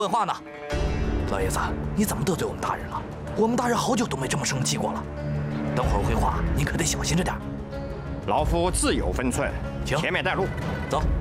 问话呢？老爷子，你怎么得罪我们大人了？我们大人好久都没这么生气过了。等会儿回话，您可得小心着点。 老夫自有分寸， 请前面带路。 走。